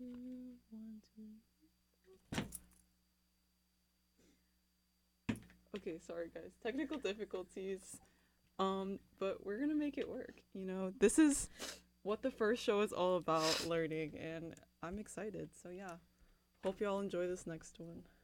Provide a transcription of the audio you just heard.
One, two. Okay, sorry guys. Technical difficulties. But we're gonna make it work. You know, this is what the first show is all about, learning, and I'm excited. So yeah, hope y'all enjoy this next one.